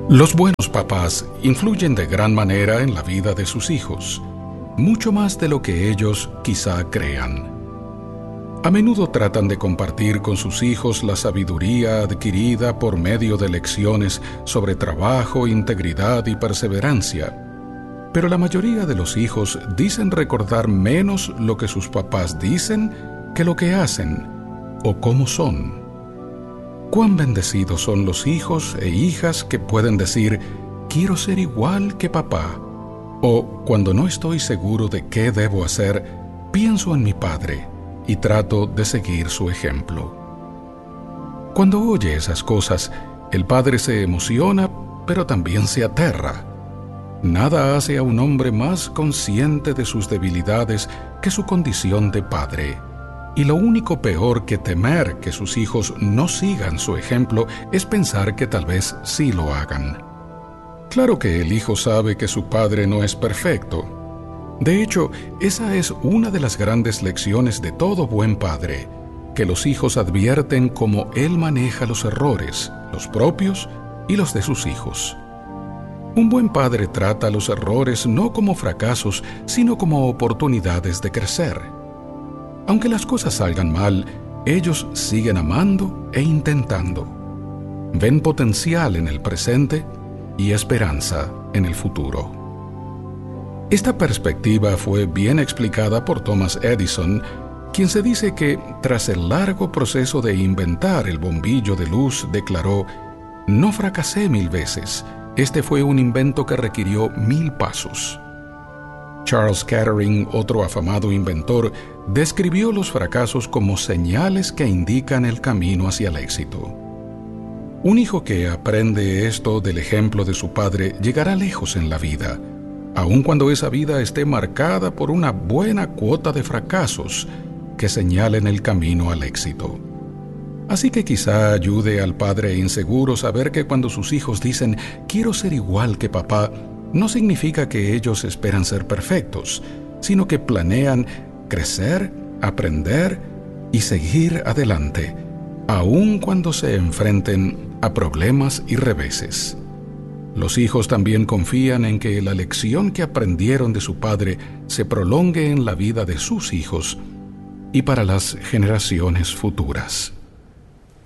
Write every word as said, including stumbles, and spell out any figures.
Los buenos papás influyen de gran manera en la vida de sus hijos, mucho más de lo que ellos quizá crean. A menudo tratan de compartir con sus hijos la sabiduría adquirida por medio de lecciones sobre trabajo, integridad y perseverancia. Pero la mayoría de los hijos dicen recordar menos lo que sus papás dicen que lo que hacen o cómo son. Cuán bendecidos son los hijos e hijas que pueden decir, quiero ser igual que papá, o cuando no estoy seguro de qué debo hacer, pienso en mi padre y trato de seguir su ejemplo. Cuando oye esas cosas, el padre se emociona, pero también se aterra. Nada hace a un hombre más consciente de sus debilidades que su condición de padre. Y lo único peor que temer que sus hijos no sigan su ejemplo es pensar que tal vez sí lo hagan. Claro que el hijo sabe que su padre no es perfecto. De hecho, esa es una de las grandes lecciones de todo buen padre, que los hijos advierten cómo él maneja los errores, los propios y los de sus hijos. Un buen padre trata los errores no como fracasos, sino como oportunidades de crecer. Aunque las cosas salgan mal, ellos siguen amando e intentando. Ven potencial en el presente y esperanza en el futuro. Esta perspectiva fue bien explicada por Thomas Edison, quien se dice que, tras el largo proceso de inventar el bombillo de luz, declaró: «No fracasé mil veces. Este fue un invento que requirió mil pasos». Charles Kettering, otro afamado inventor, describió los fracasos como señales que indican el camino hacia el éxito. Un hijo que aprende esto del ejemplo de su padre llegará lejos en la vida, aun cuando esa vida esté marcada por una buena cuota de fracasos que señalen el camino al éxito. Así que quizá ayude al padre inseguro saber que cuando sus hijos dicen «quiero ser igual que papá», no significa que ellos esperan ser perfectos, sino que planean crecer, aprender y seguir adelante, aun cuando se enfrenten a problemas y reveses. Los hijos también confían en que la lección que aprendieron de su padre se prolongue en la vida de sus hijos y para las generaciones futuras.